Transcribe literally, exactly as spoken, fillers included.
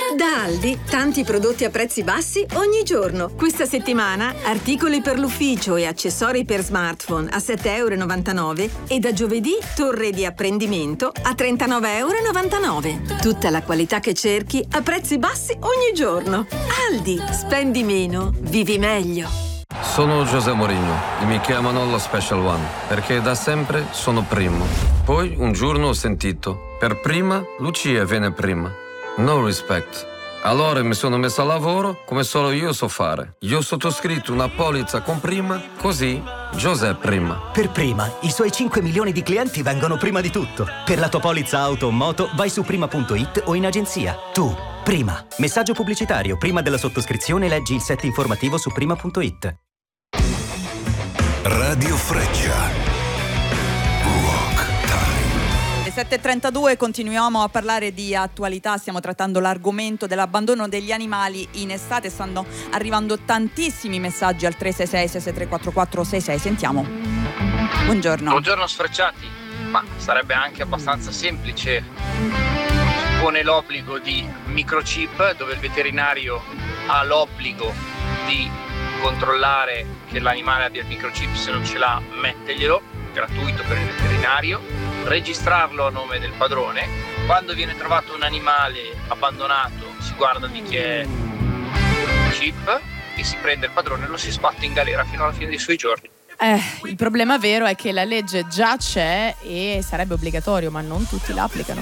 Da Aldi, tanti prodotti a prezzi bassi ogni giorno. Questa settimana, articoli per l'ufficio e accessori per smartphone a sette e novantanove euro e da giovedì torre di apprendimento a trentanove e novantanove euro. Tutta la qualità che cerchi a prezzi bassi ogni giorno. Aldi, spendi meno, vivi meglio. Sono José Mourinho e mi chiamano lo Special One perché da sempre sono primo. Poi un giorno ho sentito, per prima Lucia viene prima. No respect. Allora mi sono messo a lavoro come solo io so fare. Io ho sottoscritto una polizza con prima, così José prima. Per prima, i suoi cinque milioni di clienti vengono prima di tutto. Per la tua polizza auto o moto vai su prima punto it o in agenzia. Tu, prima. Messaggio pubblicitario. Prima della sottoscrizione leggi il set informativo su prima punto it. Radio Freccia. sette e trentadue, continuiamo a parlare di attualità, stiamo trattando l'argomento dell'abbandono degli animali in estate, stanno arrivando tantissimi messaggi al tre sei sei sei sei tre quattro quattro sei sei, sentiamo. Buongiorno. Buongiorno sfrecciati, ma sarebbe anche abbastanza semplice, si pone l'obbligo di microchip dove il veterinario ha l'obbligo di controllare che l'animale abbia il microchip, se non ce l'ha metteglielo, gratuito per il veterinario, registrarlo a nome del padrone. Quando viene trovato un animale abbandonato si guarda di chi è il chip e si prende il padrone e lo si sbatte in galera fino alla fine dei suoi giorni. Eh, il problema vero è che la legge già c'è e sarebbe obbligatorio, ma non tutti l'applicano.